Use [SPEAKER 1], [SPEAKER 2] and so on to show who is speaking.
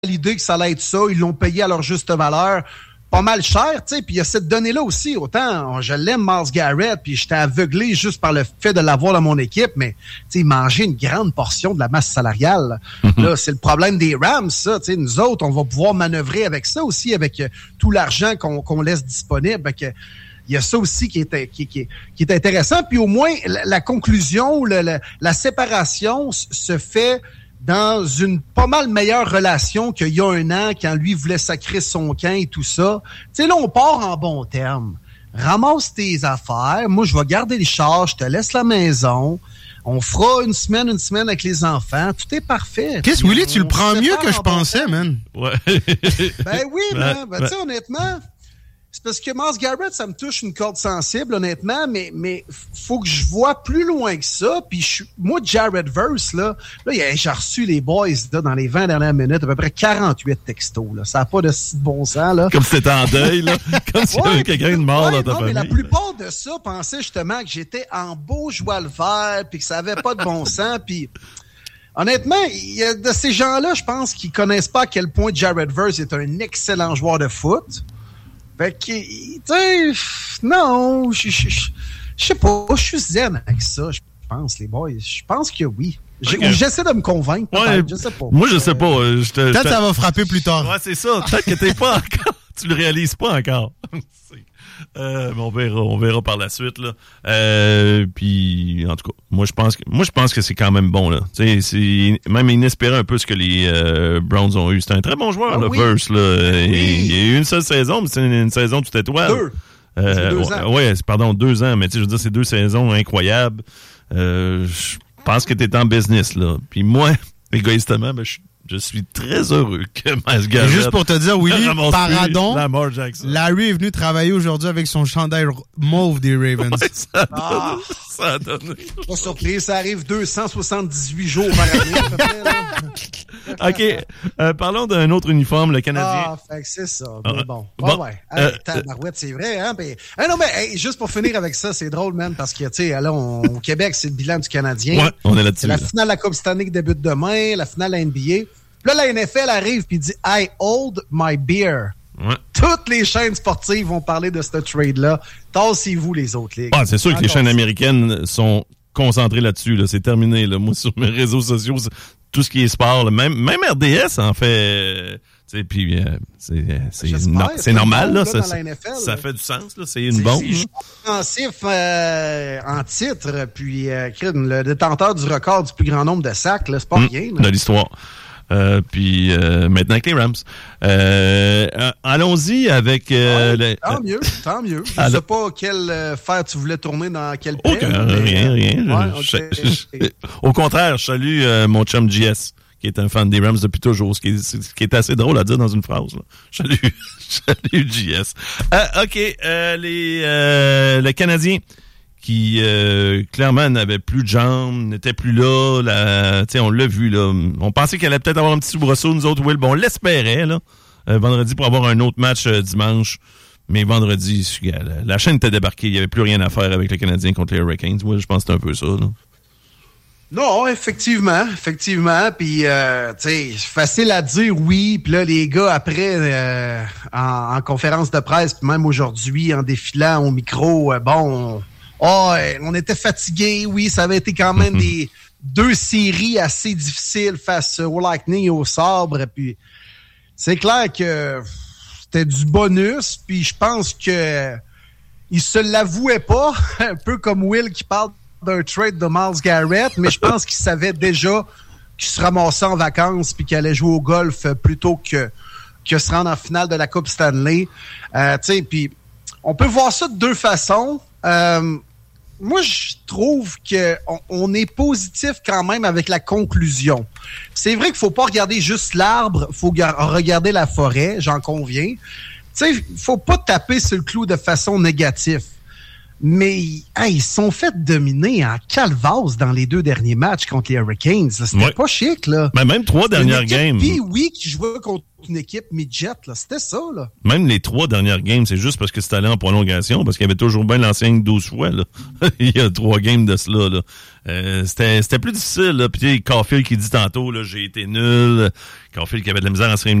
[SPEAKER 1] validé que ça allait être ça. Ils l'ont payé à leur juste valeur. Pas mal cher, tu sais. Puis il y a cette donnée-là aussi. Autant, je l'aime, Myles Garrett, puis j'étais aveuglé juste par le fait de l'avoir dans mon équipe, mais, tu sais, il mangeait une grande portion de la masse salariale. Là, c'est le problème des Rams, ça. Tu sais, nous autres, on va pouvoir manœuvrer avec ça aussi, avec tout l'argent qu'on laisse disponible. Il y a ça aussi qui est intéressant. Puis au moins, la conclusion, la séparation se fait dans une pas mal meilleure relation qu'il y a un an, quand lui voulait sacrer son camp et tout ça. Tu sais, là, on part en bons termes. Ramasse tes affaires. Moi, je vais garder les chars. Je te laisse la maison. On fera une semaine avec les enfants. Tout est parfait.
[SPEAKER 2] Qu'est-ce, Willy, tu le prends mieux que je pensais, man.
[SPEAKER 3] Ouais.
[SPEAKER 1] Ben oui, man. Ben, tu sais, honnêtement... C'est parce que Myles Garrett, ça me touche une corde sensible, honnêtement, mais faut que je vois plus loin que ça. Puis moi, Jared Verse, là j'ai reçu les boys là, dans les 20 dernières minutes, à peu près 48 textos. Là. Ça n'a pas de si bon sens. Là.
[SPEAKER 3] Comme si t'étais en deuil, là. Comme si y avait quelqu'un de mort dans ta famille.
[SPEAKER 1] Mais la plupart de ça pensaient justement que j'étais en beau joie le vert, puis que ça n'avait pas de bon sens. Puis honnêtement, il y a de ces gens-là, je pense, qui connaissent pas à quel point Jared Verse est un excellent joueur de foot. Fait que, tu sais, non, je sais pas, je suis zen avec ça, je pense, les boys. Je pense que oui. J'essaie de me convaincre, peut-être, je sais pas.
[SPEAKER 3] Moi, je sais pas.
[SPEAKER 2] Peut-être ça va frapper plus tard.
[SPEAKER 3] Ouais, c'est ça. Peut-être que t'es pas encore... Tu le réalises pas encore. Mais on verra par la suite, là. Puis, en tout cas, moi, je pense que c'est quand même bon, là. Tu sais, c'est même inespéré un peu ce que les Browns ont eu. C'est un très bon joueur, le Verse, là. Il y a eu une seule saison, mais c'est une saison toute étoile.
[SPEAKER 1] 2 ans.
[SPEAKER 3] Ouais, pardon, 2 ans. Mais tu sais, je veux dire, c'est 2 saisons incroyables. Je pense que t'es en business, là. Puis moi, égoïstement, je suis très heureux que Myles Garrett...
[SPEAKER 2] Juste pour te dire, Willy, pardon,
[SPEAKER 3] Lamar Jackson.
[SPEAKER 2] Larry est venu travailler aujourd'hui avec son chandail mauve des Ravens.
[SPEAKER 3] Ouais, ça a donné.
[SPEAKER 1] Pas surpris, ça arrive 278 jours par année, à peu près, là.
[SPEAKER 3] OK. Parlons d'un autre uniforme, le Canadien.
[SPEAKER 1] Ah, fait que c'est ça. Mais bon. Ouais. Tabarouette, c'est vrai, hein? Non, mais juste pour finir avec ça, c'est drôle, man, parce que, tu sais, là, au Québec, c'est le bilan du Canadien.
[SPEAKER 3] Ouais, on est là-dessus.
[SPEAKER 1] C'est la finale de la Coupe Stanley qui débute demain, la finale de la NBA. Puis là, la NFL arrive puis dit « I hold my beer ». Ouais. Toutes les chaînes sportives vont parler de ce trade-là. Tassez-vous, les autres ligues.
[SPEAKER 3] Ah, c'est sûr que les chaînes américaines sont concentrées là-dessus. Là. C'est terminé. Là. Moi, sur mes réseaux sociaux, tout ce qui est sport, là. Même RDS en fait... Puis c'est normal. Là, ça fait du sens. Là. C'est une bombe.
[SPEAKER 1] C'est offensif en titre. Puis le détenteur du record du plus grand nombre de sacs, là, c'est pas rien. Là.
[SPEAKER 3] De l'histoire. Puis maintenant avec les Rams. Allons-y avec...
[SPEAKER 1] Tant mieux. Je sais pas quel fer tu voulais tourner dans quel pelle.
[SPEAKER 3] Rien. Au contraire, je salue mon chum JS, qui est un fan des Rams depuis toujours, ce qui est assez drôle à dire dans une phrase. Là. Salut JS. OK, les Canadiens qui clairement n'avait plus de jambes, n'était plus là. On l'a vu, là. On pensait qu'elle allait peut-être avoir un petit soubresaut, nous autres, Will. Bon, on l'espérait, là, vendredi, pour avoir un autre match dimanche. Mais vendredi, la chaîne était débarquée. Il n'y avait plus rien à faire avec les Canadiens contre les Hurricanes. Moi, je pense que c'était un peu ça, là.
[SPEAKER 1] Non, effectivement. Puis, tu sais, facile à dire, oui. Puis là, les gars, après, en conférence de presse, puis même aujourd'hui, en défilant au micro, on était fatigués, oui, ça avait été quand même des 2 séries assez difficiles face au Lightning et au Sabre. Puis c'est clair que c'était du bonus. Puis je pense que il se l'avouait pas, un peu comme Will qui parle d'un trade de Myles Garrett, mais je pense qu'il savait déjà qu'il se ramassait en vacances puis qu'il allait jouer au golf plutôt que se rendre en finale de la Coupe Stanley. Tu sais, puis on peut voir ça de 2 façons. Moi, je trouve qu'on est positif quand même avec la conclusion. C'est vrai qu'il faut pas regarder juste l'arbre, il faut regarder la forêt, j'en conviens. Tu sais, il faut pas taper sur le clou de façon négative. Mais ils se sont fait dominer en calvasse dans les 2 derniers matchs contre les Hurricanes. C'était pas chic, là.
[SPEAKER 3] Ben, même 3 dernières games.
[SPEAKER 1] Puis oui, qui jouait contre une équipe midget, là. C'était ça, là.
[SPEAKER 3] Même les 3 dernières games, c'est juste parce que c'était allé en prolongation, parce qu'il y avait toujours bien l'ancienne 12 fois, là. Il y a 3 games de cela, là. C'était plus difficile, là. Puis Caulfield qui dit tantôt, là, j'ai été nul. Caulfield qui avait de la misère à se